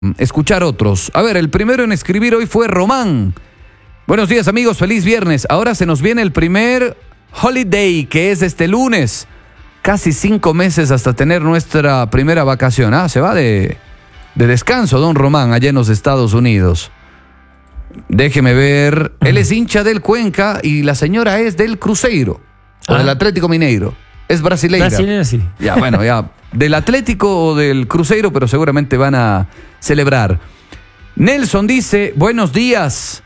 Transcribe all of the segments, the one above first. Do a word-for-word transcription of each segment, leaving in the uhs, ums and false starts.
escuchar otros. A ver, el primero en escribir hoy fue Román. Buenos días, amigos, feliz viernes. Ahora se nos viene el primer holiday, que es este lunes. Casi cinco meses hasta tener nuestra primera vacación. Ah, se va de, de descanso, don Román, allá en los Estados Unidos. Déjeme ver. Él es hincha del Cuenca y la señora es del Cruzeiro, o ah. del Atlético Mineiro. Es brasileira. Brasileira, sí. Ya, bueno, ya. Del Atlético o del Cruzeiro, pero seguramente van a celebrar. Nelson dice, buenos días.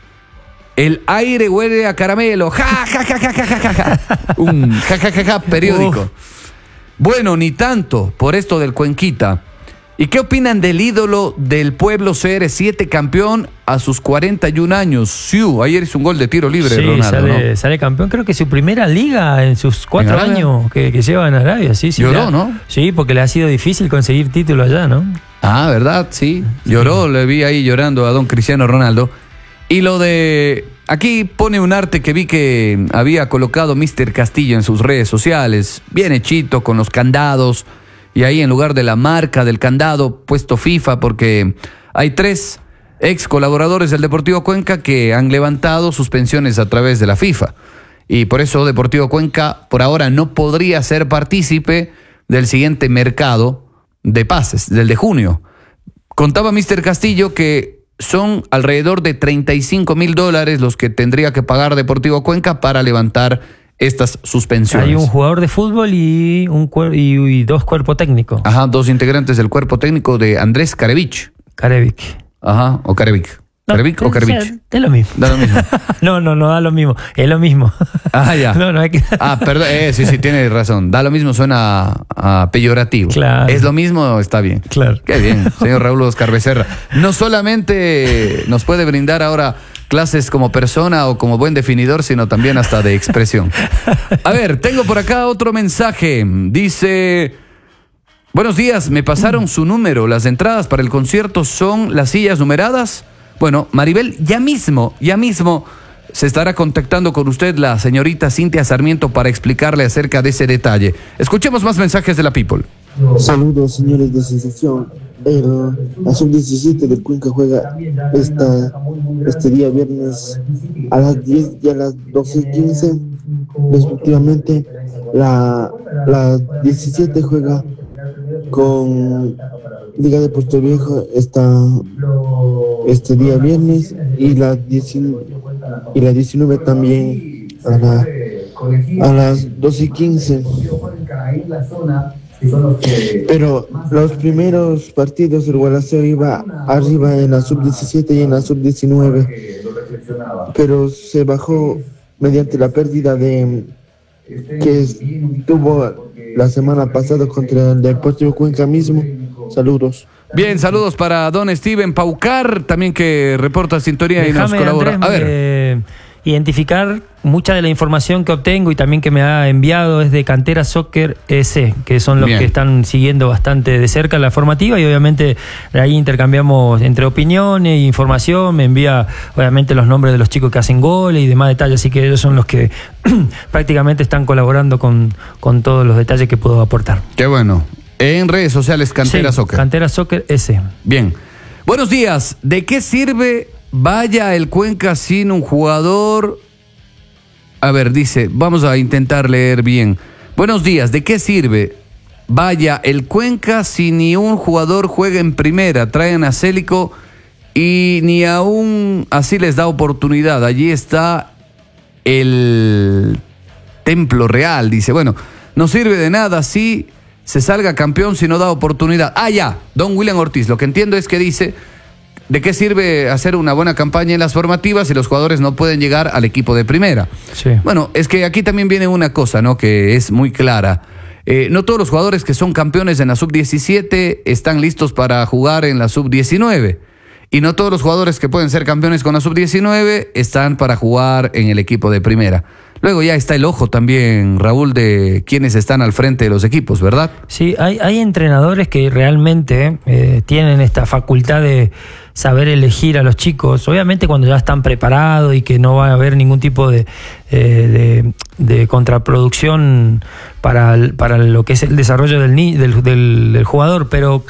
El aire huele a caramelo. Ja, ja, ja, ja, ja, ja, ja. Un ja, ja, ja, ja periódico. Uf. Bueno, ni tanto por esto del Cuenquita. ¿Y qué opinan del ídolo del pueblo C R siete campeón a sus cuarenta y un años? Siu, ayer hizo un gol de tiro libre, sí, Ronaldo, sale, ¿no? sale campeón, creo que su primera liga en sus cuatro ¿En años que, que lleva en Arabia. Sí, sí, lloró, ya, ¿no? Sí, porque le ha sido difícil conseguir título allá, ¿no? Ah, ¿verdad? Sí, sí. Lloró, le vi ahí llorando a don Cristiano Ronaldo. Y lo de... Aquí pone un arte que vi que había colocado míster Castillo en sus redes sociales, bien hechito, con los candados, y ahí en lugar de la marca del candado, puesto FIFA, porque hay tres ex colaboradores del Deportivo Cuenca que han levantado suspensiones a través de la FIFA. Y por eso Deportivo Cuenca por ahora no podría ser partícipe del siguiente mercado de pases, del de junio. Contaba míster Castillo que son alrededor de treinta y cinco mil dólares los que tendría que pagar Deportivo Cuenca para levantar estas suspensiones. Hay un jugador de fútbol y, un cuer y, y dos cuerpos técnicos. Ajá, dos integrantes del cuerpo técnico de Andrés Karevich. Karevich. Ajá, o Karevich. No, ¿Karevich o Karevich? O sea, es lo mismo. Da lo mismo. no, no, no da lo mismo. Es lo mismo. Ah, ya. No, no hay que... Ah, perdón. Eh, sí, sí, tiene razón. Da lo mismo, suena a, a peyorativo. Claro. Es lo mismo, está bien. Claro. Qué bien, señor Raúl Oscar Becerra. No solamente nos puede brindar ahora clases como persona o como buen definidor, sino también hasta de expresión. A ver, tengo por acá otro mensaje. Dice... Buenos días, me pasaron su número. Las entradas para el concierto son las sillas numeradas. Bueno, Maribel, ya mismo, ya mismo se estará contactando con usted la señorita Cintia Sarmiento para explicarle acerca de ese detalle. Escuchemos más mensajes de la People. Saludos, señores de Sensación. El, la sub diecisiete del Cuenca juega esta, este día viernes a las diez y a las doce y quince, respectivamente. La, la diecisiete juega con Liga de Puerto Viejo esta, este día viernes, y la, diecinueve, y la diecinueve también a, la, a las doce y quince. Pero los primeros partidos el Gualaceo iba arriba en la sub diecisiete y en la sub diecinueve, pero se bajó mediante la pérdida de que tuvo la semana pasada contra el Deportivo Cuenca mismo. Saludos. Bien, saludos para don Steven Paucar, también que reporta sintonía. Déjame, y nos colabora. Andrés, a ver. Eh, identificar mucha de la información que obtengo y también que me ha enviado es de Cantera Soccer E C, que son los Bien. que están siguiendo bastante de cerca la formativa, y obviamente de ahí intercambiamos entre opiniones e información. Me envía obviamente los nombres de los chicos que hacen goles y demás detalles, así que ellos son los que prácticamente están colaborando con, con todos los detalles que puedo aportar. Qué bueno. En redes sociales, Cantera sí, Soccer. Cantera Soccer E C. Bien. Buenos días. ¿De qué sirve vaya el Cuenca sin un jugador? A ver, dice, vamos a intentar leer bien. Buenos días. ¿De qué sirve vaya el Cuenca si ni un jugador juega en primera? Traen a Célico y ni aún así les da oportunidad. Allí está el Templo Real. Dice, bueno, no sirve de nada si se salga campeón si no da oportunidad. Ah, ya, don William Ortiz, lo que entiendo es que dice, ¿de qué sirve hacer una buena campaña en las formativas si los jugadores no pueden llegar al equipo de primera? Sí. Bueno, es que aquí también viene una cosa, ¿no?, que es muy clara. Eh, no todos los jugadores que son campeones en la sub diecisiete están listos para jugar en la sub diecinueve. Y no todos los jugadores que pueden ser campeones con la sub diecinueve están para jugar en el equipo de primera. Luego ya está el ojo también, Raúl, de quienes están al frente de los equipos, ¿verdad? Sí, hay, hay entrenadores que realmente eh, tienen esta facultad de saber elegir a los chicos, obviamente cuando ya están preparados y que no va a haber ningún tipo de, eh, de, de contraproducción para, para lo que es el desarrollo del, del, del, del jugador, pero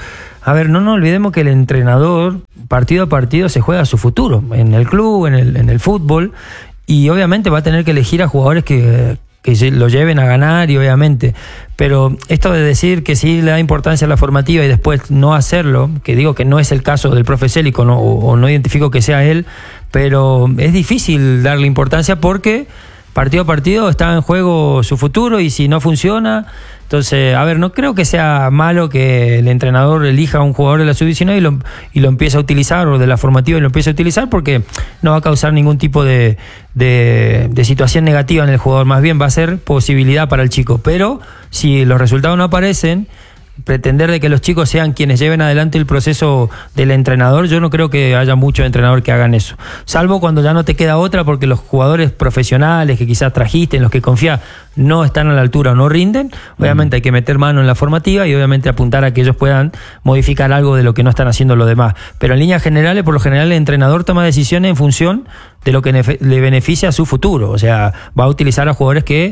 A ver, no nos olvidemos que el entrenador, partido a partido, se juega su futuro, en el club, en el, en el fútbol, y obviamente va a tener que elegir a jugadores que, que lo lleven a ganar, y obviamente, pero esto de decir que sí le da importancia a la formativa y después no hacerlo, que digo que no es el caso del profe Célico, no, o, o no identifico que sea él, pero es difícil darle importancia porque partido a partido está en juego su futuro, y si no funciona... Entonces, a ver, no creo que sea malo que el entrenador elija a un jugador de la sub diecinueve y lo, y lo empiece a utilizar, o de la formativa y lo empiece a utilizar, porque no va a causar ningún tipo de, de, de situación negativa en el jugador, más bien va a ser posibilidad para el chico. Pero si los resultados no aparecen, pretender de que los chicos sean quienes lleven adelante el proceso del entrenador, yo no creo que haya muchos entrenadores que hagan eso, salvo cuando ya no te queda otra, porque los jugadores profesionales que quizás trajiste, en los que confías, no están a la altura o no rinden. Obviamente mm. hay que meter mano en la formativa y obviamente apuntar a que ellos puedan modificar algo de lo que no están haciendo los demás, pero en líneas generales, por lo general el entrenador toma decisiones en función de lo que le beneficia a su futuro, o sea, va a utilizar a jugadores que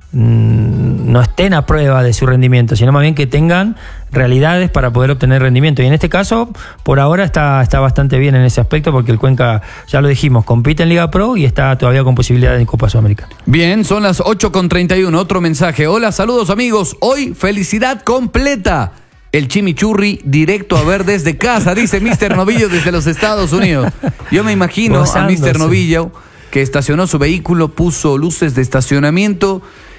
no estén a prueba de su rendimiento, sino más bien que tengan realidades para poder obtener rendimiento. Y en este caso, por ahora está, está bastante bien en ese aspecto, porque el Cuenca, ya lo dijimos, compite en Liga Pro y está todavía con posibilidades en Copa Sudamericana. Bien, son las ocho con treinta y uno. Otro mensaje. Hola, saludos amigos. Hoy felicidad completa. El chimichurri directo a ver desde casa, dice mister Novillo desde los Estados Unidos. Yo me imagino Gozándose. a mister Novillo que estacionó su vehículo, puso luces de estacionamiento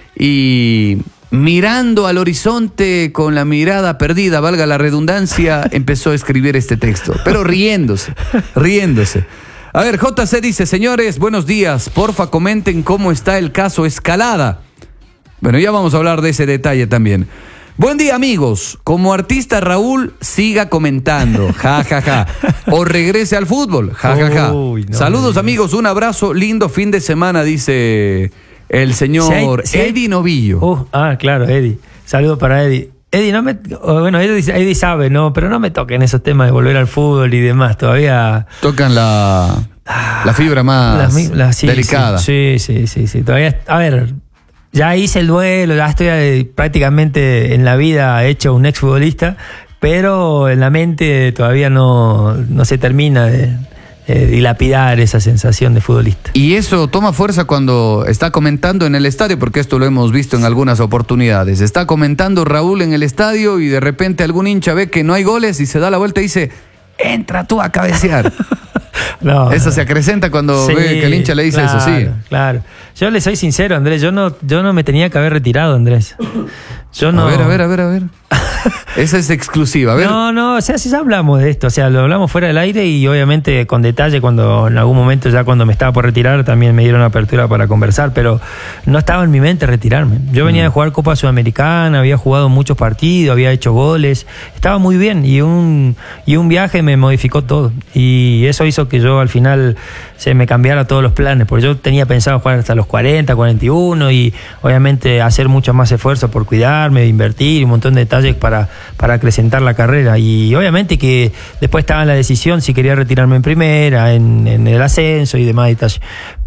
y mirando al horizonte con la mirada perdida, valga la redundancia, empezó a escribir este texto, pero riéndose, riéndose. A ver, J C dice, señores, buenos días, porfa comenten cómo está el caso Escalada. Bueno, ya vamos a hablar de ese detalle también. Buen día, amigos. Como artista Raúl, siga comentando, ja, ja, ja. O regrese al fútbol, ja, ja, ja. Uy, no, Saludos, amigos, un abrazo, lindo fin de semana, dice... El señor si hay, si hay, Eddie Novillo. Uh, ah, claro, Eddie. Saludos para Eddie. Eddie, no me. Bueno, Eddie, Eddie sabe, ¿no? Pero no me toquen esos temas de volver al fútbol y demás. Todavía. Tocan la. La fibra más la, la, sí, delicada. Sí, sí, sí, sí. Todavía. A ver, ya hice el duelo, ya estoy prácticamente en la vida hecho un exfutbolista, pero en la mente todavía no, no se termina de. Eh, dilapidar esa sensación de futbolista. Y eso toma fuerza cuando está comentando en el estadio, porque esto lo hemos visto en algunas oportunidades. Está comentando Raúl en el estadio y de repente algún hincha ve que no hay goles y se da la vuelta y dice, entra tú a cabecear. No, eso no. Se acrecenta cuando sí, ve que el hincha le dice claro, eso, sí. Claro. Yo le soy sincero, Andrés, yo no, yo no me tenía que haber retirado, Andrés. Yo no... A ver, a ver, a ver, a ver. Esa es exclusiva, a ver. No, no, o sea, sí ya hablamos de esto, o sea, lo hablamos fuera del aire y obviamente con detalle cuando en algún momento ya cuando me estaba por retirar también me dieron apertura para conversar, pero no estaba en mi mente retirarme. Yo venía mm. de jugar Copa Sudamericana, había jugado muchos partidos, había hecho goles, estaba muy bien y un, y un viaje me modificó todo y eso hizo que yo al final se me cambiara todos los planes, porque yo tenía pensado jugar hasta los cuarenta, cuarenta y uno y obviamente hacer mucho más esfuerzo por cuidarme, invertir un montón de detalles para, para acrecentar la carrera y obviamente que después estaba en la decisión si quería retirarme en primera, en, en el ascenso y demás detalles,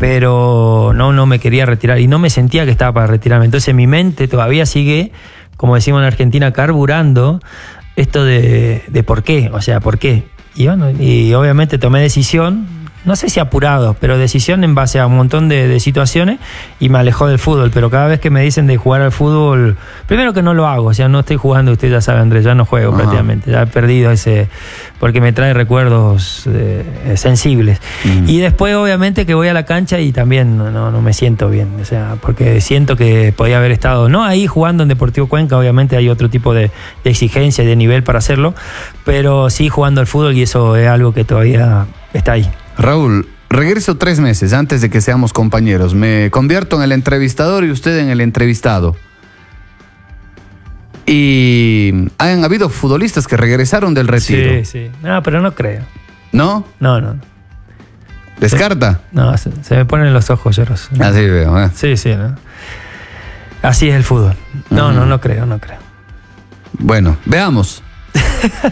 pero no, no me quería retirar y no me sentía que estaba para retirarme, entonces mi mente todavía sigue, como decimos en Argentina, carburando esto de, de por qué, o sea, por qué, y bueno, y obviamente tomé decisión, no sé si apurado, pero decisión en base a un montón de, de situaciones y me alejó del fútbol, pero cada vez que me dicen de jugar al fútbol, primero que no lo hago, o sea, no estoy jugando, usted ya sabe, Andrés, ya no juego Ajá. prácticamente, ya he perdido ese, porque me trae recuerdos eh, sensibles. Mm. Y después obviamente que voy a la cancha y también no, no, no me siento bien, o sea, porque siento que podía haber estado, no ahí jugando en Deportivo Cuenca, obviamente hay otro tipo de, de exigencia y de nivel para hacerlo, pero sí jugando al fútbol y eso es algo que todavía está ahí. Raúl, regreso tres meses antes de que seamos compañeros. Me convierto en el entrevistador y usted en el entrevistado. Y han habido futbolistas que regresaron del retiro. Sí, sí. No, pero no creo. ¿No? No, no. ¿Descarta? No, se, se me ponen los ojos llorosos. ¿No? Así veo, ¿eh? Sí, sí, ¿no? Así es el fútbol. No, uh-huh. no, no creo, no creo. Bueno, veamos.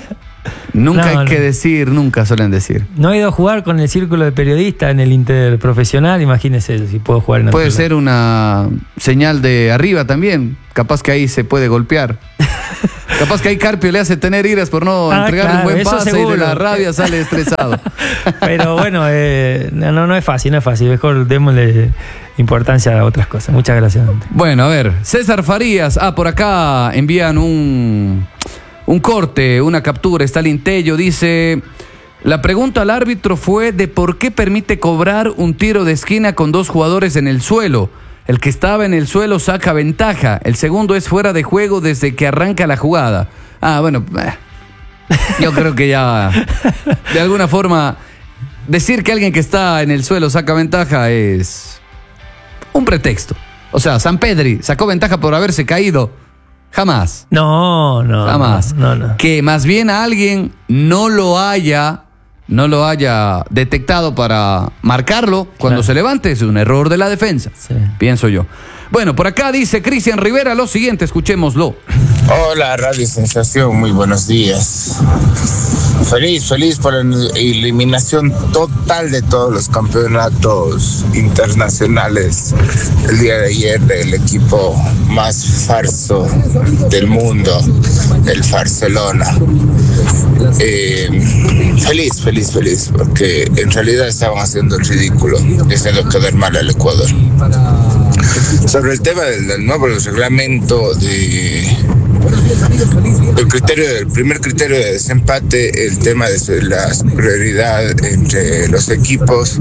Nunca No, hay no. que decir, nunca suelen decir. No he ido a jugar con el círculo de periodistas en el interprofesional, imagínese si puedo jugar en Puede otro ser lado. una señal de arriba también. Capaz que ahí se puede golpear. Capaz que ahí Carpio le hace tener iras por no Ah, entregar claro, un buen eso pase y de seguro. la rabia sale estresado. Pero bueno, eh, no, no es fácil, no es fácil. Mejor démosle importancia a otras cosas. Muchas gracias, Dante. Bueno, a ver, César Farías. Ah, por acá envían un, un corte, una captura. Está Lintello, dice... La pregunta al árbitro fue de por qué permite cobrar un tiro de esquina con dos jugadores en el suelo. El que estaba en el suelo saca ventaja. El segundo es fuera de juego desde que arranca la jugada. Ah, bueno, eh, yo creo que ya, de alguna forma, decir que alguien que está en el suelo saca ventaja es un pretexto. O sea, Sampedri sacó ventaja por haberse caído. Jamás. No, no. Jamás. No, no. Que más bien alguien no lo haya, no lo haya detectado para marcarlo cuando Claro. se levante, es un error de la defensa, Sí. pienso yo. Bueno, por acá dice Cristian Rivera lo siguiente, escuchémoslo. Hola, Radio Sensación, muy buenos días. Feliz, feliz por la eliminación total de todos los campeonatos internacionales el día de ayer del equipo más farso del mundo, el Barcelona. Eh, feliz, feliz, feliz, porque en realidad estaban haciendo el ridículo, haciendo quedar mal al Ecuador. Sobre el tema del, del nuevo reglamento de el criterio del primer criterio de desempate, el tema de la superioridad entre los equipos,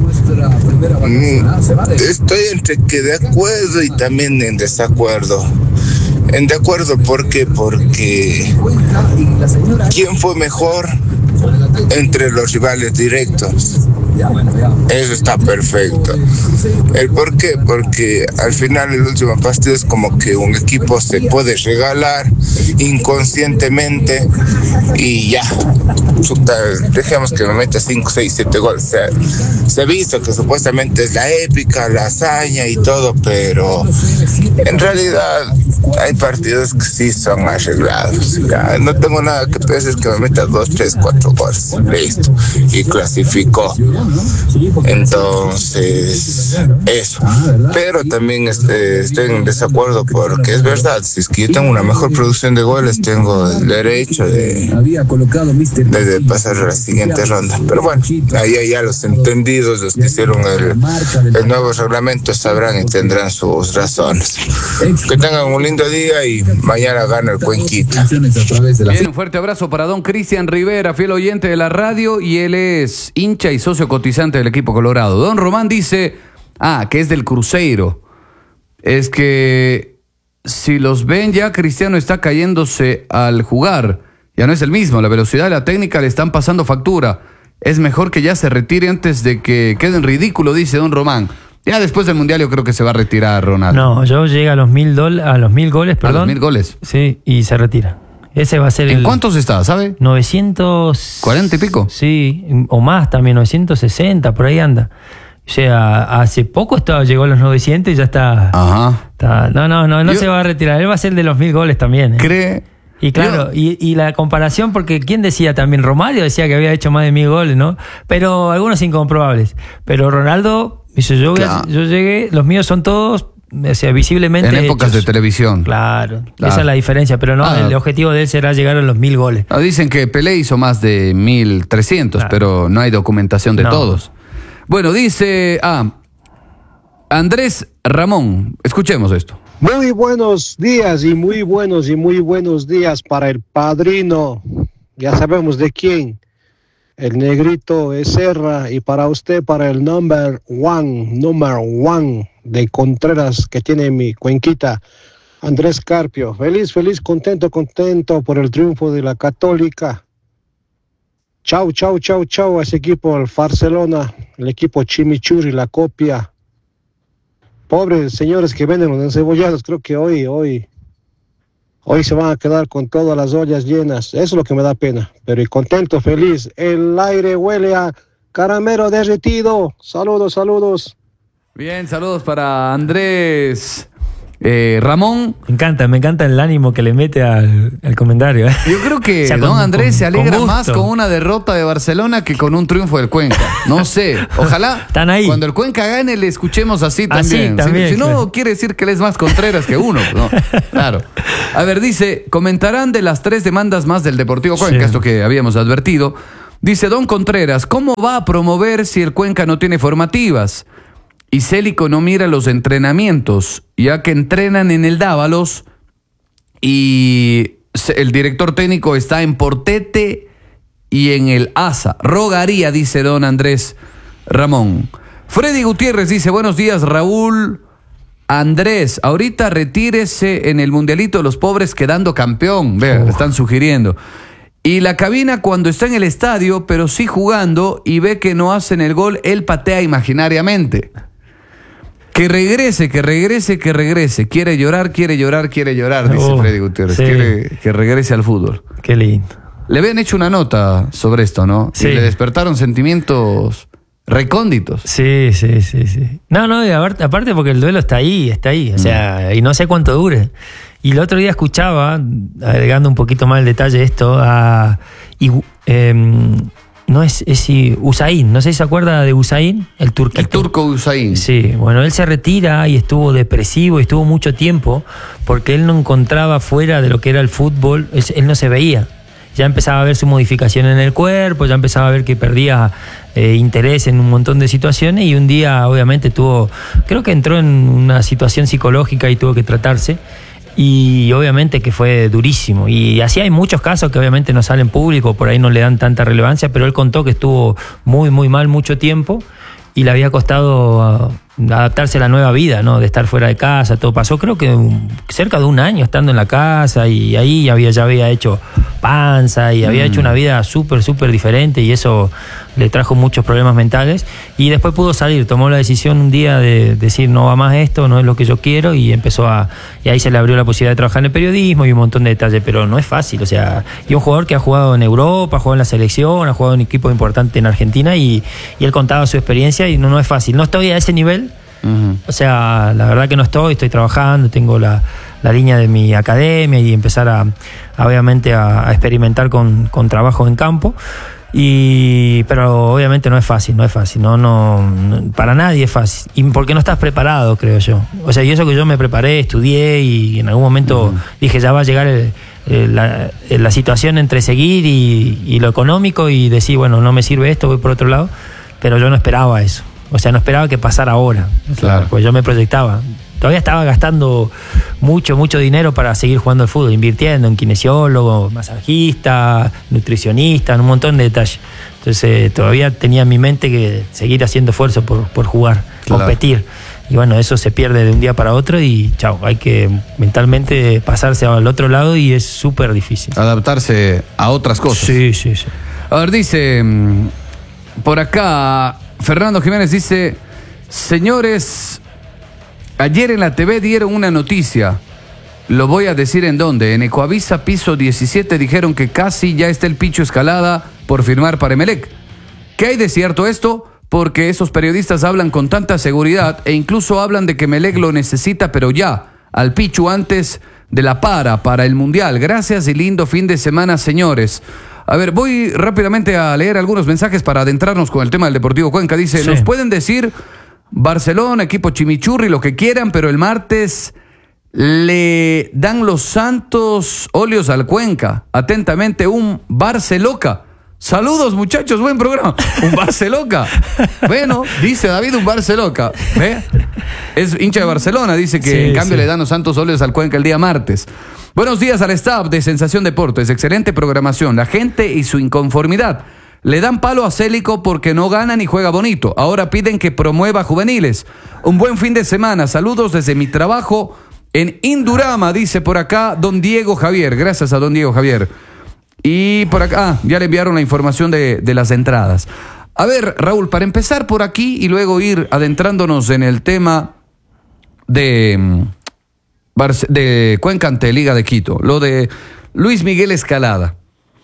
estoy entre que de acuerdo y también en desacuerdo. En de acuerdo, ¿por qué? Porque ¿quién fue mejor entre los rivales directos? Eso está perfecto. ¿El por qué? Porque al final el último partido es como que un equipo se puede regalar inconscientemente y ya. Chuta, dejemos que me meta cinco, seis, siete goles. O sea, se ha visto que supuestamente es la épica, la hazaña y todo, pero en realidad hay partidos que sí son arreglados. Ya, no tengo nada que decir que me meta dos, tres, cuatro goles. Listo. Y clasificó. Entonces, eso. Pero también este, estoy en desacuerdo porque es verdad, si es que yo tengo una mejor producción de goles, tengo el derecho de, de, de pasar a la siguiente ronda. Pero bueno, ahí ya los entendidos, los que hicieron el, el nuevo reglamento, sabrán y tendrán sus razones. Que tengan un lindo día y mañana gana el Cuenquita. Bien, un fuerte abrazo para don Cristian Rivera, fiel oyente de la radio, y él es hincha y socio cotizante del equipo colorado. Don Román dice, ah, que es del Cruzeiro. Es que si los ven ya, Cristiano está cayéndose al jugar. Ya no es el mismo, la velocidad y la técnica le están pasando factura. Es mejor que ya se retire antes de que quede en ridículo, dice don Román. Ya después del Mundial yo creo que se va a retirar Ronaldo. No, yo llega a los mil dol a los mil goles, perdón. A los mil goles. Sí, y se retira. Ese va a ser ¿En el cuántos está, sabe? novecientos ¿cuarenta y pico? Sí, o más también, novecientos sesenta, por ahí anda. O sea, hace poco estaba, llegó a los novecientos y ya está. Ajá. está no, no, no, no Yo- se va a retirar. Él va a ser el de los mil goles también. ¿eh? ¿Cree? Y claro, Yo- y, y la comparación, porque ¿quién decía también? Romario decía que había hecho más de mil goles, ¿no? Pero algunos incomprobables. Pero Ronaldo dice, yo, voy a- Claro. yo llegué, los míos son todos, o sea, visiblemente En épocas hechos. de televisión. Claro, Claro. esa es la diferencia. Pero no, Ah. el objetivo de él será llegar a los mil goles. Ah, dicen que Pelé hizo más de mil trescientos, Claro. pero no hay documentación de No. todos. Bueno, dice ah, Andrés Ramón. Escuchemos esto. Muy buenos días y muy buenos y muy buenos días para el padrino. Ya sabemos de quién. El negrito Becerra, y para usted, para el number one, number one de Contreras que tiene mi cuenquita, Andrés Carpio. Feliz, feliz, contento, contento por el triunfo de la Católica. Chau, chau, chau, chau a ese equipo, el Barcelona, el equipo Chimichurri, la copia. Pobres señores que venden los encebollados, creo que hoy, hoy, hoy se van a quedar con todas las ollas llenas. Eso es lo que me da pena. Pero y contento, feliz. El aire huele a caramelo derretido. Saludos, saludos. Bien, saludos para Andrés Eh, Ramón. Me encanta, me encanta el ánimo que le mete al, al comentario. Yo creo que O sea, don con- Andrés con- se alegra con más gusto. con una derrota de Barcelona que con un triunfo del Cuenca. No sé. Ojalá Están ahí. cuando el Cuenca gane le escuchemos así Así también. también, si, si no, claro. quiere decir que él es más Contreras que uno. No, claro. A ver, dice, comentarán de las tres demandas más del Deportivo Cuenca, Sí. esto que habíamos advertido. Dice don Contreras, ¿cómo va a promover si el Cuenca no tiene formativas? Y Célico no mira los entrenamientos, ya que entrenan en el Dávalos y se- el director técnico está en Portete y en el Asa. Rogaría, dice don Andrés Ramón. Freddy Gutiérrez dice, buenos días, Raúl. Andrés, ahorita retírese en el Mundialito de los Pobres quedando campeón. Vea, Uf. están sugiriendo. Y la cabina cuando está en el estadio, pero sí jugando y ve que no hacen el gol, él patea imaginariamente. Que regrese, que regrese, que regrese. Quiere llorar, quiere llorar, quiere llorar, dice Oh, Freddy Gutiérrez. sí. Quiere que regrese al fútbol. Qué lindo. Le habían hecho una nota sobre esto, ¿no? Sí. Y le despertaron sentimientos recónditos. Sí, sí, sí, sí. No, no, y aparte, aparte porque el duelo está ahí, está ahí. O sea, y no sé cuánto dure. Y el otro día escuchaba, agregando un poquito más el detalle de esto, a. Y, em, no es, es i- Usain, no sé si se acuerda de Usain, el turquito. El turco Usain. Sí, bueno, él se retira y estuvo depresivo y estuvo mucho tiempo porque él no encontraba fuera de lo que era el fútbol, él, él no se veía. Ya empezaba a ver su modificación en el cuerpo, ya empezaba a ver que perdía eh, interés en un montón de situaciones y un día obviamente tuvo, creo que entró en una situación psicológica y tuvo que tratarse. Y obviamente que fue durísimo. Y así hay muchos casos que obviamente no salen público, por ahí no le dan tanta relevancia, pero él contó que estuvo muy, muy mal mucho tiempo y le había costado uh, adaptarse a la nueva vida, ¿no? De estar fuera de casa, todo pasó, creo que um, cerca de un año estando en la casa y ahí había, ya había hecho panza y había Mm. hecho una vida súper, súper diferente y eso le trajo muchos problemas mentales y después pudo salir, tomó la decisión un día de decir no va más esto, no es lo que yo quiero y empezó a, y ahí se le abrió la posibilidad de trabajar en el periodismo y un montón de detalles, pero no es fácil, o sea, y un jugador que ha jugado en Europa, ha jugado en la selección, ha jugado en equipos importantes en Argentina y, y él contaba su experiencia y no, no es fácil, no estoy a ese nivel. Ujú. O sea, la verdad que no estoy, estoy trabajando, tengo la, la línea de mi academia y empezar a, a, obviamente a, a experimentar con, con trabajo en campo. Y, pero obviamente no es fácil, no es fácil, no, no, no, para nadie es fácil. Y porque no estás preparado, creo yo. O sea, y eso que yo me preparé, estudié y en algún momento uh-huh. dije ya va a llegar el, el, la, la situación entre seguir y, y lo económico y decir, bueno, no me sirve esto, voy por otro lado. Pero yo no esperaba eso. O sea, no esperaba que pasara ahora. Claro. Pues yo me proyectaba. Todavía estaba gastando mucho, mucho dinero para seguir jugando al fútbol, invirtiendo en kinesiólogo, masajista, nutricionista, en un montón de detalles. Entonces, todavía tenía en mi mente que seguir haciendo esfuerzo por, por jugar, claro. competir. Y bueno, eso se pierde de un día para otro y chao, hay que mentalmente pasarse al otro lado y es súper difícil. Adaptarse a otras cosas. Sí, sí, sí. A ver, dice, por acá, Fernando Jiménez dice, señores, ayer en la T V dieron una noticia, lo voy a decir en dónde, en Ecoavisa piso diecisiete dijeron que casi ya está el Picho Escalada por firmar para Emelec. ¿Qué hay de cierto esto? Porque esos periodistas hablan con tanta seguridad e incluso hablan de que Emelec lo necesita, pero ya, al Pichu antes de la para, para el Mundial. Gracias y lindo fin de semana, señores. A ver, voy rápidamente a leer algunos mensajes para adentrarnos con el tema del Deportivo Cuenca. Dice, sí. Nos pueden decir Barcelona, equipo chimichurri, lo que quieran, pero el martes le dan los santos óleos al Cuenca. Atentamente, un Barceloca. Saludos, muchachos, buen programa. Un Barceloca. Bueno, dice David, un Barceloca. ¿Ve? Es hincha de Barcelona, dice que sí, en cambio sí. le dan los santos óleos al Cuenca el día martes. Buenos días al staff de Sensación Deportes. Excelente programación. La gente y su inconformidad. Le dan palo a Célico porque no gana ni juega bonito. Ahora piden que promueva juveniles. Un buen fin de semana. Saludos desde mi trabajo en Indurama, dice por acá don Diego Javier. Gracias a don Diego Javier. Y por acá, ah, ya le enviaron la información de, de las entradas. A ver, Raúl, para empezar por aquí y luego ir adentrándonos en el tema de, de Cuenca ante Liga de Quito, lo de Luis Miguel Escalada.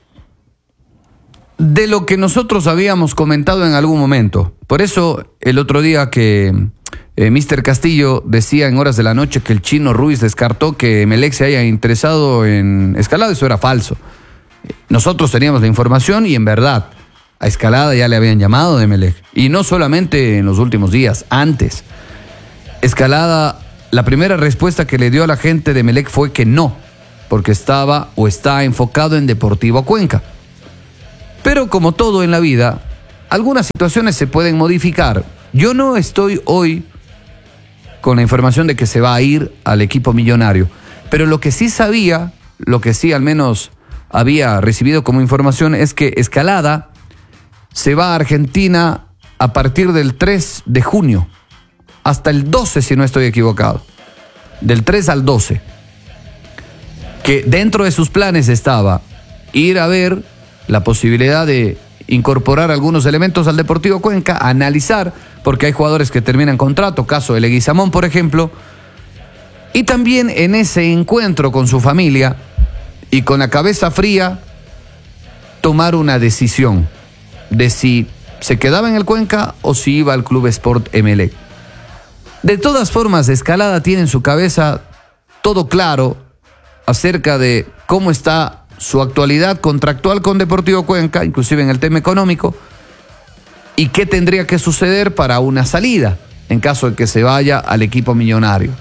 De lo que nosotros habíamos comentado en algún momento. Por eso, el otro día que Eh, mister Castillo decía en horas de la noche que el Chino Ruiz descartó que Emelec se haya interesado en Escalada. Eso era falso. Nosotros teníamos la información y en verdad a Escalada ya le habían llamado de Emelec. Y no solamente en los últimos días, antes. Escalada, la primera respuesta que le dio a la gente de Emelec fue que no, porque estaba o está enfocado en Deportivo Cuenca. Pero como todo en la vida, algunas situaciones se pueden modificar. Yo no estoy hoy con la información de que se va a ir al equipo millonario, pero lo que sí sabía, lo que sí al menos había recibido como información es que Escalada se va a Argentina a partir del tres de junio, hasta el doce si no estoy equivocado, del tres al doce, que dentro de sus planes estaba ir a ver la posibilidad de incorporar algunos elementos al Deportivo Cuenca, analizar, porque hay jugadores que terminan contrato, caso de Leguizamón, por ejemplo, y también en ese encuentro con su familia y con la cabeza fría, tomar una decisión de si se quedaba en el Cuenca o si iba al Club Sport Emelec. De todas formas, Escalada tiene en su cabeza todo claro acerca de cómo está su actualidad contractual con Deportivo Cuenca, inclusive en el tema económico, y qué tendría que suceder para una salida en caso de que se vaya al equipo millonario.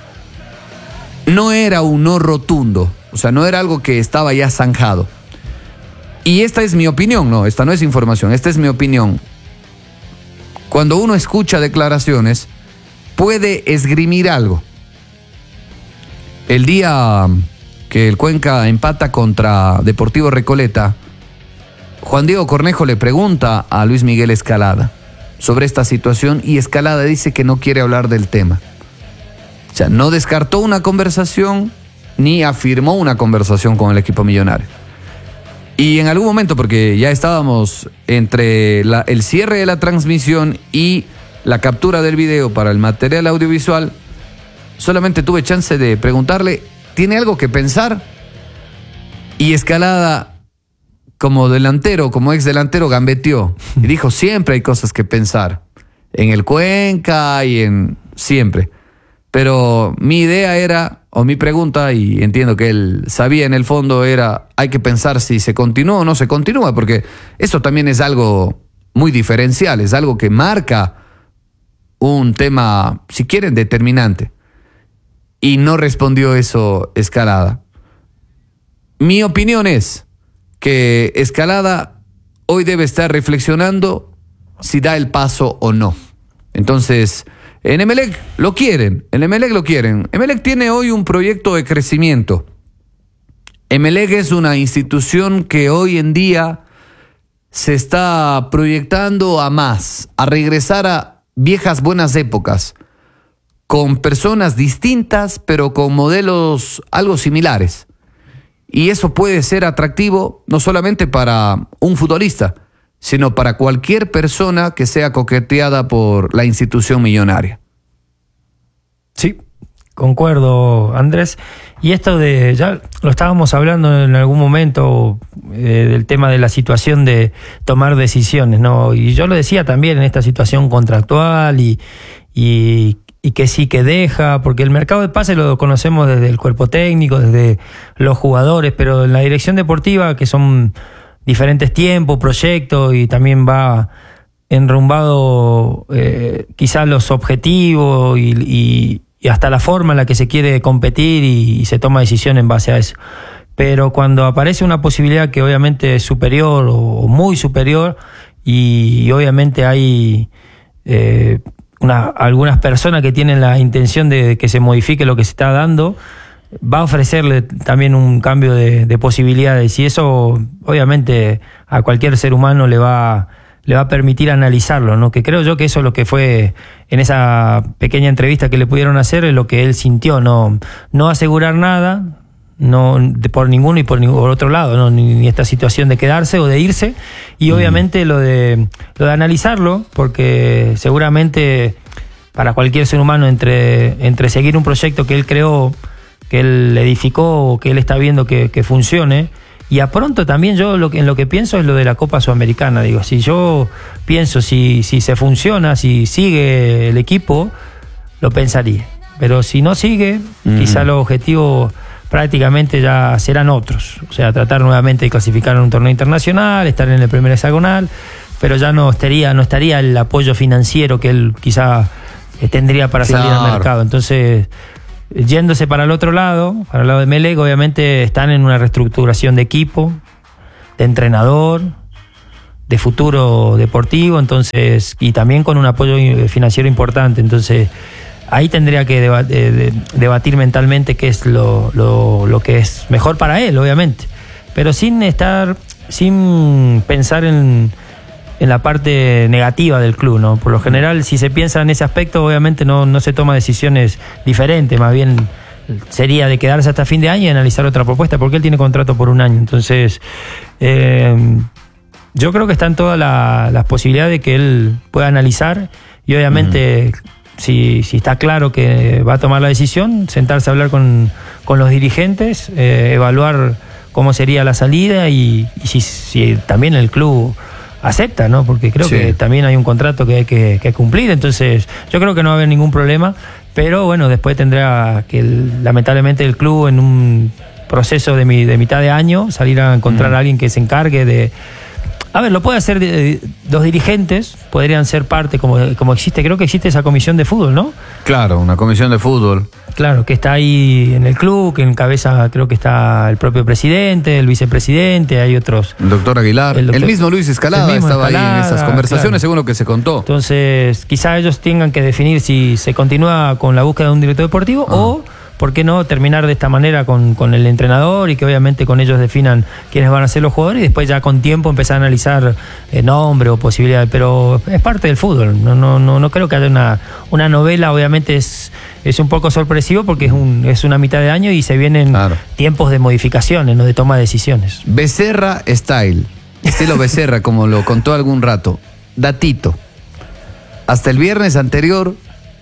No era un no rotundo, o sea, no era algo que estaba ya zanjado. Y esta es mi opinión, no, esta no es información, esta es mi opinión. Cuando uno escucha declaraciones, puede esgrimir algo. El día que el Cuenca empata contra Deportivo Recoleta, Juan Diego Cornejo le pregunta a Luis Miguel Escalada sobre esta situación y Escalada dice que no quiere hablar del tema. O sea, no descartó una conversación ni afirmó una conversación con el equipo millonario. Y en algún momento, porque ya estábamos entre la, el cierre de la transmisión y la captura del video para el material audiovisual, solamente tuve chance de preguntarle, ¿tiene algo que pensar? Y Escalada, como delantero, como ex delantero, gambeteó y dijo, siempre hay cosas que pensar, en el Cuenca y en siempre. Pero mi idea era, o mi pregunta, y entiendo que él sabía en el fondo, era, hay que pensar si se continúa o no se continúa, porque eso también es algo muy diferencial, es algo que marca un tema, si quieren, determinante. Y no respondió eso Escalada. Mi opinión es que Escalada hoy debe estar reflexionando si da el paso o no. Entonces, en Emelec lo quieren, en Emelec lo quieren. Emelec tiene hoy un proyecto de crecimiento. Emelec es una institución que hoy en día se está proyectando a más, a regresar a viejas buenas épocas, con personas distintas, pero con modelos algo similares. Y eso puede ser atractivo no solamente para un futbolista, sino para cualquier persona que sea coqueteada por la institución millonaria. Sí, concuerdo, Andrés. Y esto de, ya lo estábamos hablando en algún momento, eh, del tema de la situación de tomar decisiones, ¿no? Y yo lo decía también en esta situación contractual y, y y que sí que deja, porque el mercado de pases lo conocemos desde el cuerpo técnico, desde los jugadores, pero en la dirección deportiva, que son diferentes tiempos, proyectos, y también va enrumbado eh, quizás los objetivos y, y, y hasta la forma en la que se quiere competir y, y se toma decisión en base a eso. Pero cuando aparece una posibilidad que obviamente es superior o, o muy superior, y, y obviamente hay Eh, Una, algunas personas que tienen la intención de que se modifique lo que se está dando, va a ofrecerle también un cambio de, de posibilidades, y eso obviamente a cualquier ser humano le va, le va a permitir analizarlo, ¿no? Que creo yo que eso es lo que fue en esa pequeña entrevista que le pudieron hacer, es lo que él sintió, no, no asegurar nada, no de, por ninguno y por, por otro lado, no, ni, ni esta situación de quedarse o de irse, y mm. obviamente lo de lo de analizarlo, porque seguramente para cualquier ser humano entre, entre seguir un proyecto que él creó, que él edificó, o que él está viendo que, que funcione, y a pronto también yo lo que, en lo que pienso es lo de la Copa Sudamericana. Digo, si yo pienso si, si se funciona, si sigue el equipo, lo pensaría. Pero si no sigue, mm. quizá los objetivos prácticamente ya serán otros. O sea, tratar nuevamente de clasificar en un torneo internacional, estar en el primer hexagonal, pero ya no estaría, no estaría el apoyo financiero que él quizá tendría para salir claro. al mercado. Entonces, yéndose para el otro lado, para el lado de Emelec, obviamente están en una reestructuración de equipo, de entrenador, de futuro deportivo, entonces, y también con un apoyo financiero importante. Entonces, ahí tendría que deba- de, de, debatir mentalmente qué es lo, lo, lo que es mejor para él, obviamente. Pero sin estar, sin pensar en, en la parte negativa del club, ¿no? Por lo general, si se piensa en ese aspecto, obviamente no, no se toma decisiones diferentes, más bien sería de quedarse hasta fin de año y analizar otra propuesta, porque él tiene contrato por un año. Entonces, eh, yo creo que están todas la, las posibilidades de que él pueda analizar y obviamente, uh-huh. si, si está claro que va a tomar la decisión, sentarse a hablar con, con los dirigentes, eh, evaluar cómo sería la salida y, y si, si también el club acepta, ¿no? Porque creo sí. que también hay un contrato que hay que, que cumplir, entonces yo creo que no va a haber ningún problema, pero bueno, después tendrá que el, lamentablemente el club en un proceso de, mi, de mitad de año salir a encontrar mm. a alguien que se encargue de... A ver, lo puede hacer de, de, los dirigentes, podrían ser parte, como, como existe, creo que existe esa comisión de fútbol, ¿no? Claro, una comisión de fútbol. Claro, que está ahí en el club, que en cabeza creo que está el propio presidente, el vicepresidente, hay otros. El doctor Aguilar, el, doctor, el mismo Luis Escalada mismo estaba Escalada, ahí en esas conversaciones, claro. según lo que se contó. Entonces, quizá ellos tengan que definir si se continúa con la búsqueda de un director deportivo ah. o... ¿Por qué no terminar de esta manera con, con el entrenador y que obviamente con ellos definan quiénes van a ser los jugadores y después ya con tiempo empezar a analizar eh, nombre o posibilidades? Pero es parte del fútbol, no, no, no, no creo que haya una, una novela, obviamente es, es un poco sorpresivo porque es, un, es una mitad de año y se vienen claro. tiempos de modificaciones, ¿no? De toma de decisiones. Becerra Style, estilo Becerra, como lo contó algún rato. Datito, hasta el viernes anterior...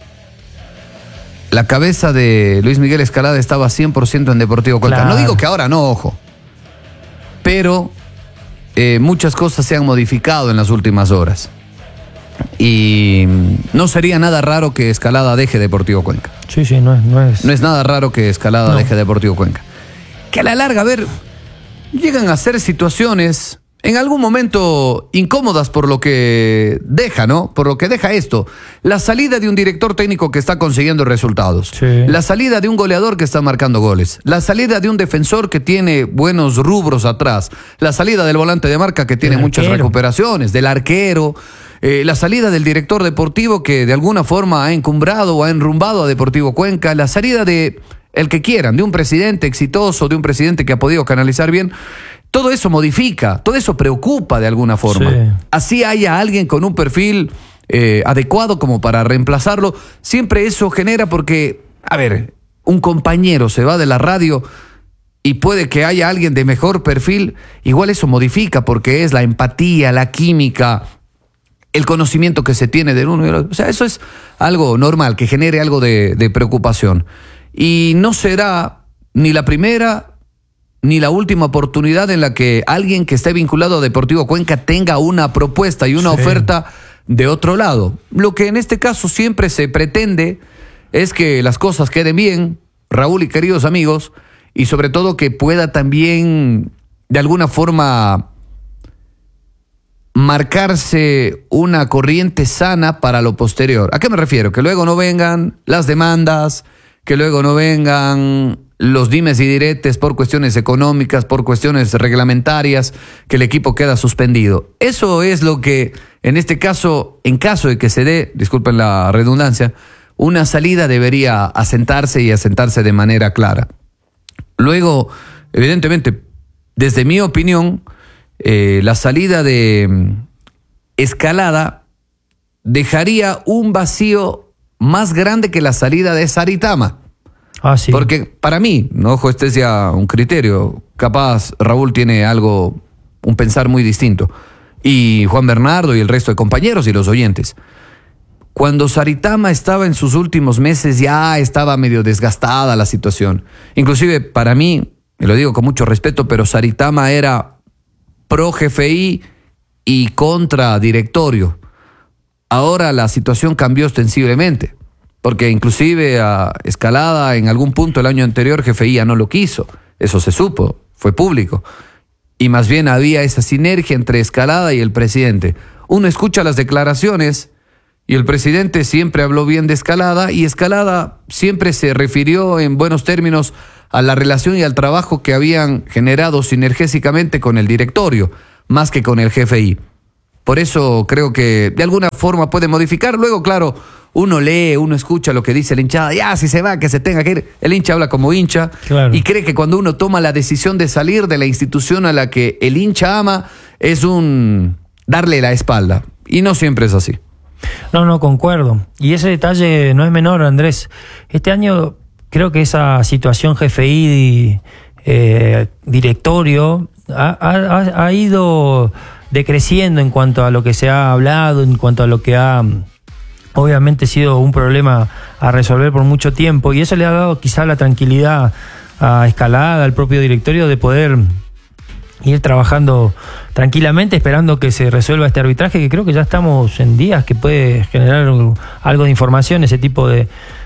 La cabeza de Luis Miguel Escalada estaba cien por ciento en Deportivo Cuenca. Claro. No digo que ahora no, ojo. Pero eh, muchas cosas se han modificado en las últimas horas. Y no sería nada raro que Escalada deje Deportivo Cuenca. Sí, sí, no es... No es, no es nada raro que Escalada no. deje Deportivo Cuenca. Que a la larga, a ver, llegan a ser situaciones... En algún momento incómodas por lo que deja, ¿no? Por lo que deja esto. La salida de un director técnico que está consiguiendo resultados. Sí. La salida de un goleador que está marcando goles. La salida de un defensor que tiene buenos rubros atrás. La salida del volante de marca que tiene muchas recuperaciones. Del arquero. Eh, la salida del director deportivo que de alguna forma ha encumbrado o ha enrumbado a Deportivo Cuenca. La salida de el que quieran, de un presidente exitoso, de un presidente que ha podido canalizar bien. Todo eso modifica, todo eso preocupa de alguna forma. Sí. Así haya alguien con un perfil eh, adecuado como para reemplazarlo, siempre eso genera porque, a ver, un compañero se va de la radio y puede que haya alguien de mejor perfil, igual eso modifica porque es la empatía, la química, el conocimiento que se tiene del uno y del otro. O sea, eso es algo normal, que genere algo de, de preocupación. Y no será ni la primera... ni la última oportunidad en la que alguien que esté vinculado a Deportivo Cuenca tenga una propuesta y una sí. oferta de otro lado. Lo que en este caso siempre se pretende es que las cosas queden bien, Raúl y queridos amigos, y sobre todo que pueda también de alguna forma marcarse una corriente sana para lo posterior. ¿A qué me refiero? Que luego no vengan las demandas, que luego no vengan... los dimes y diretes por cuestiones económicas, por cuestiones reglamentarias, que el equipo queda suspendido. Eso es lo que, en este caso, en caso de que se dé, disculpen la redundancia, una salida debería asentarse y asentarse de manera clara. Luego, evidentemente, desde mi opinión, eh, la salida de Escalada dejaría un vacío más grande que la salida de Saritama. Ah, sí. Porque para mí, no, ojo, este es ya un criterio, capaz Raúl tiene algo, un pensar muy distinto, y Juan Bernardo y el resto de compañeros y los oyentes. Cuando Saritama estaba en sus últimos meses ya estaba medio desgastada la situación. Inclusive para mí, y lo digo con mucho respeto, pero Saritama era pro G F I y contra directorio. Ahora la situación cambió ostensiblemente. porque inclusive a Escalada en algún punto el año anterior Jefeía no lo quiso, eso se supo, fue público, y más bien había esa sinergia entre Escalada y el presidente. Uno escucha las declaraciones y el presidente siempre habló bien de Escalada y Escalada siempre se refirió en buenos términos a la relación y al trabajo que habían generado sinergésicamente con el directorio, más que con el G F I. Por eso creo que de alguna forma puede modificar. Luego, claro, uno lee, uno escucha lo que dice el hinchada. Ya, si se va, que se tenga que ir. El hincha habla como hincha. Claro. Y cree que cuando uno toma la decisión de salir de la institución a la que el hincha ama, es un darle la espalda. Y no siempre es así. No, no, concuerdo. Y ese detalle no es menor, Andrés. Este año creo que esa situación G F I, eh, directorio, ha, ha, ha ido decreciendo en cuanto a lo que se ha hablado, en cuanto a lo que ha obviamente sido un problema a resolver por mucho tiempo, y eso le ha dado quizá la tranquilidad a Escalada, al propio directorio, de poder ir trabajando tranquilamente, esperando que se resuelva este arbitraje, que creo que ya estamos en días que puede generar algo de información, ese tipo de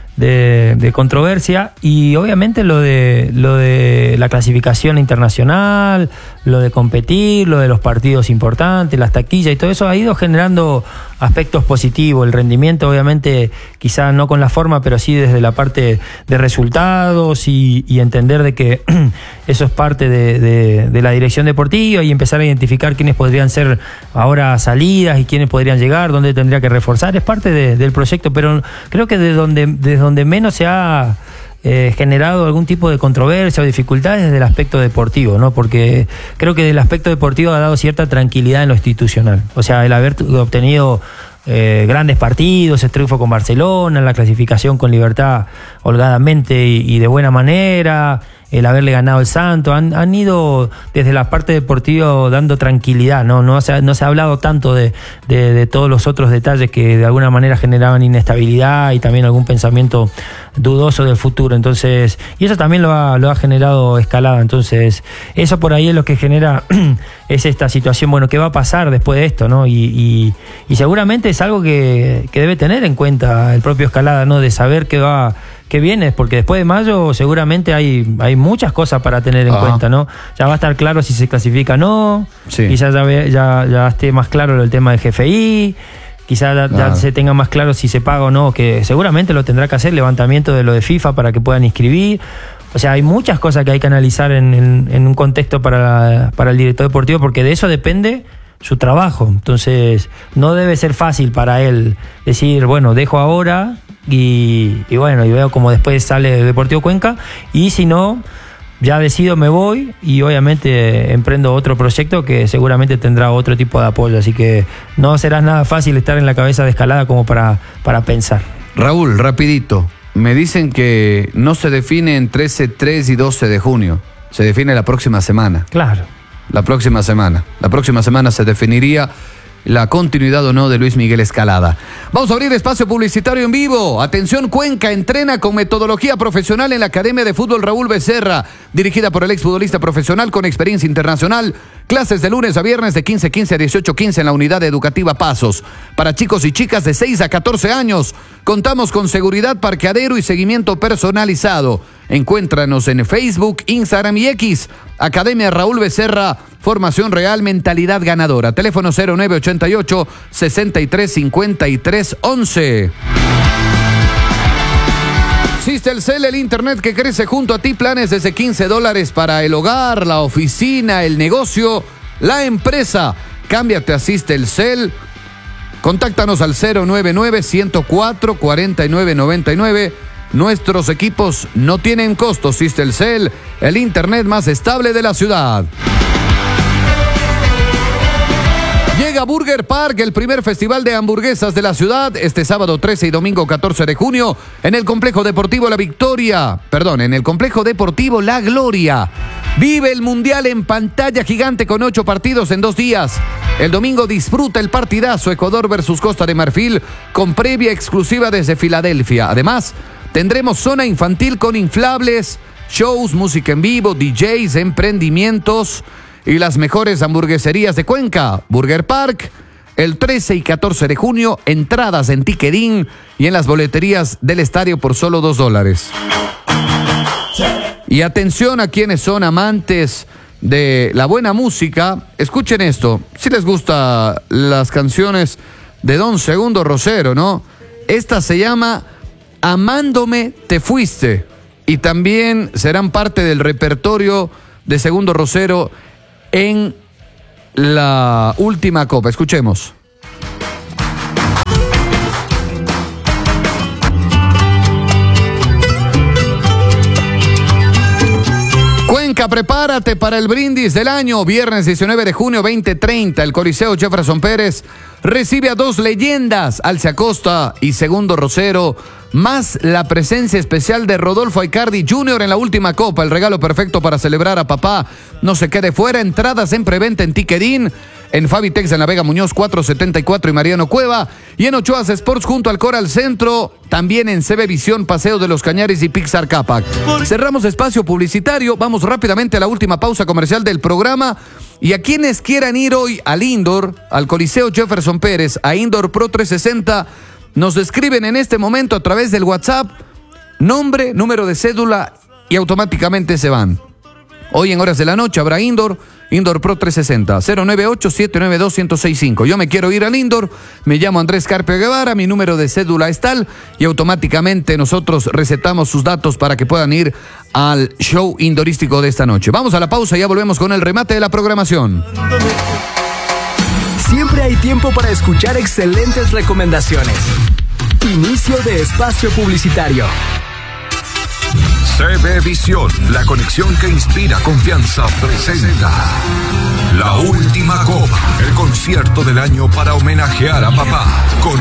De, de controversia. Y obviamente lo de lo de la clasificación internacional, lo de competir, lo de los partidos importantes, las taquillas y todo eso ha ido generando aspectos positivos. El rendimiento obviamente quizá no con la forma, pero sí desde la parte de resultados y, y entender de que eso es parte de, de, de la dirección deportiva, y empezar a identificar quiénes podrían ser ahora salidas y quiénes podrían llegar, dónde tendría que reforzar. Es parte de, del proyecto, pero creo que de donde, de donde menos se ha eh, generado algún tipo de controversia o dificultades desde el aspecto deportivo, ¿no? Porque creo que del aspecto deportivo ha dado cierta tranquilidad en lo institucional. O sea, el haber obtenido eh, grandes partidos, el triunfo con Barcelona, la clasificación con Libertad holgadamente y, y de buena manera, el haberle ganado el Santo, han, han ido desde la parte deportiva dando tranquilidad, ¿no? No se ha, no se ha hablado tanto de, de, de todos los otros detalles que de alguna manera generaban inestabilidad y también algún pensamiento dudoso del futuro. Entonces, y eso también lo ha, lo ha generado Escalada. Entonces, eso por ahí es lo que genera es esta situación. Bueno, ¿qué va a pasar después de esto, no? Y, y, y seguramente es algo que, que debe tener en cuenta el propio Escalada, ¿no? De saber qué va, qué viene, porque después de mayo seguramente hay, hay muchas cosas para tener en Ajá. cuenta, ¿no? Ya va a estar claro si se clasifica o no, sí. quizás ya, ve, ya, ya esté más claro el tema del G F I, quizás ya, ya se tenga más claro si se paga o no, que seguramente lo tendrá que hacer, levantamiento de lo de FIFA para que puedan inscribir. O sea, hay muchas cosas que hay que analizar en, en, en un contexto para, para el director deportivo, porque de eso depende su trabajo. Entonces, no debe ser fácil para él decir, bueno, dejo ahora y, y bueno, y veo como después sale Deportivo Cuenca, y si no, ya decido, me voy, y obviamente emprendo otro proyecto que seguramente tendrá otro tipo de apoyo. Así que no será nada fácil estar en la cabeza de Escalada como para, para pensar. Raúl, rapidito, me dicen que no se define en trece, tres y doce de junio, se define la próxima semana. Claro. La próxima semana. La próxima semana se definiría la continuidad o no de Luis Miguel Escalada. Vamos a abrir espacio publicitario en vivo. Atención, Cuenca entrena con metodología profesional en la Academia de Fútbol Raúl Becerra, dirigida por el exfutbolista profesional con experiencia internacional. Clases de lunes a viernes de quince quince a dieciocho quince en la unidad educativa Pasos. Para chicos y chicas de seis a catorce años. Contamos con seguridad, parqueadero y seguimiento personalizado. Encuéntranos en Facebook, Instagram y X. Academia Raúl Becerra, formación real, mentalidad ganadora. Teléfono cero nueve ochenta y ocho, sesenta y tres cincuenta y tres once. Systelcel, el internet que crece junto a ti. Planes desde quince dólares para el hogar, la oficina, el negocio, la empresa. Cámbiate a Systelcel. Contáctanos al cero nueve nueve, ciento cuatro, cuarenta y nueve noventa y nueve. Nuestros equipos no tienen costo. Systelcel, el internet más estable de la ciudad. Llega Burger Park, el primer festival de hamburguesas de la ciudad, este sábado trece y domingo catorce de junio, en el Complejo Deportivo La Victoria, perdón, en el Complejo Deportivo La Gloria. Vive el Mundial en pantalla gigante con ocho partidos en dos días. El domingo disfruta el partidazo Ecuador versus Costa de Marfil con previa exclusiva desde Filadelfia. Además, tendremos zona infantil con inflables, shows, música en vivo, D Js, emprendimientos y las mejores hamburgueserías de Cuenca. Burger Park, el trece y catorce de junio, entradas en Ticketin y en las boleterías del estadio por solo dos dólares. Y atención a quienes son amantes de la buena música, escuchen esto, si les gustan las canciones de Don Segundo Rosero, ¿no? Esta se llama Amándome te fuiste y también serán parte del repertorio de Segundo Rosero en la última copa. Escuchemos. Cuenca, prepárate para el brindis del año. Viernes diecinueve de junio, veinte treinta. El Coliseo Jefferson Pérez recibe a dos leyendas, Alce Acosta y Segundo Rosero, más la presencia especial de Rodolfo Aicardi junior en la última copa. El regalo perfecto para celebrar a papá. No se quede fuera. Entradas en preventa en Ticketin, en Fabitex en la Vega Muñoz cuatrocientos setenta y cuatro y Mariano Cueva, y en Ochoas Sports junto al Coral Centro, también en C B Visión, Paseo de los Cañares y Pixar Capac. Cerramos espacio publicitario, vamos rápidamente a la última pausa comercial del programa, y a quienes quieran ir hoy al Indoor, al Coliseo Jefferson Pérez, a Indoor Pro trescientos sesenta, nos escriben en este momento a través del WhatsApp, nombre, número de cédula y automáticamente se van. Hoy en horas de la noche habrá Indoor, Indoor Pro trescientos sesenta, cero nueve ocho, siete nueve dos, uno cero seis cinco. Yo me quiero ir al Indoor, me llamo Andrés Carpio Guevara, mi número de cédula es tal y automáticamente nosotros recetamos sus datos para que puedan ir al show indorístico de esta noche. Vamos a la pausa y ya volvemos con el remate de la programación. Siempre hay tiempo para escuchar excelentes recomendaciones. Inicio de espacio publicitario. C B Visión, la conexión que inspira confianza, presenta La Última Copa, el concierto del año para homenajear a papá, con